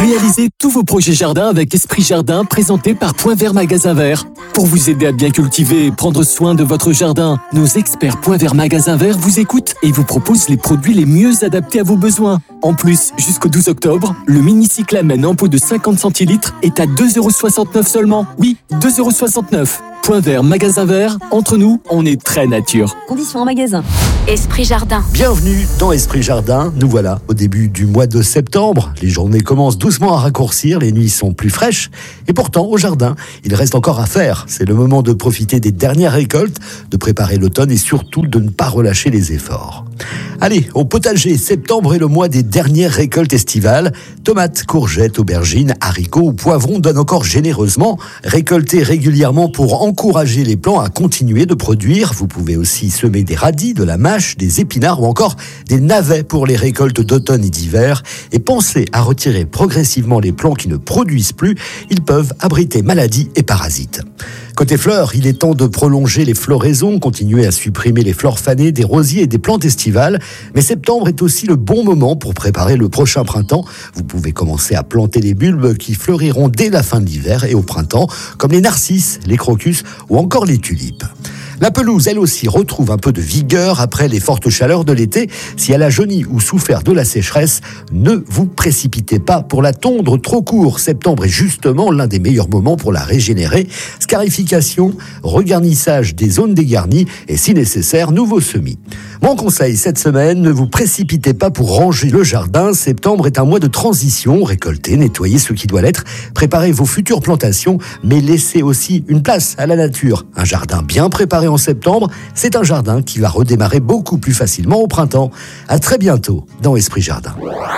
Réalisez tous vos projets jardin avec Esprit Jardin, présenté par Point Vert Magasin Vert. Pour vous aider à bien cultiver et prendre soin de votre jardin, nos experts Point Vert Magasin Vert vous écoutent et vous proposent les produits les mieux adaptés à vos besoins. En plus, jusqu'au 12 octobre, le mini-cyclamen en pot de 50 centilitres est à 2,69€ seulement. Oui, 2,69€. Point Vert Magasin Vert, entre nous, on est très nature. Conditions en magasin. Esprit Jardin. Bienvenue dans Esprit Jardin. Nous voilà au début du mois de septembre. Les journées commencent doucement à raccourcir, les nuits sont plus fraîches. Et pourtant, au jardin, il reste encore à faire. C'est le moment de profiter des dernières récoltes, de préparer l'automne et surtout de ne pas relâcher les efforts. Allez, au potager, septembre est le mois des dernières récoltes estivales. Tomates, courgettes, aubergines, haricots ou poivrons donnent encore généreusement. Récoltez régulièrement pour encourager les plants à continuer de produire. Vous pouvez aussi semer des radis, de la mâche, des épinards ou encore des navets pour les récoltes d'automne et d'hiver. Et pensez à retirer progressivement les plants qui ne produisent plus. Ils peuvent abriter maladies et parasites. Côté fleurs, il est temps de prolonger les floraisons, continuer à supprimer les fleurs fanées des rosiers et des plantes estivales. Mais septembre est aussi le bon moment pour préparer le prochain printemps. Vous pouvez commencer à planter les bulbes qui fleuriront dès la fin de l'hiver et au printemps, comme les narcisses, les crocus ou encore les tulipes. La pelouse, elle aussi, retrouve un peu de vigueur après les fortes chaleurs de l'été. Si elle a jauni ou souffert de la sécheresse, ne vous précipitez pas pour la tondre trop court. Septembre est justement l'un des meilleurs moments pour la régénérer. Scarification, regarnissage des zones dégarnies et, si nécessaire, nouveaux semis. Mon conseil cette semaine, ne vous précipitez pas pour ranger le jardin. Septembre est un mois de transition. Récoltez, nettoyez ce qui doit l'être. Préparez vos futures plantations, mais laissez aussi une place à la nature. Un jardin bien préparé en septembre, c'est un jardin qui va redémarrer beaucoup plus facilement au printemps. À très bientôt dans Esprit Jardin.